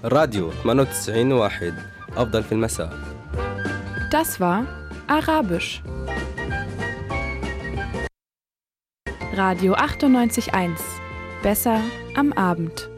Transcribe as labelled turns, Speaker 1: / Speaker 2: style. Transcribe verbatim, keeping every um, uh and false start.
Speaker 1: راديو ثمانية وتسعين واحد أفضل في المساء.
Speaker 2: Das war Arabisch. Radio achtundneunzig Komma eins. Besser am Abend.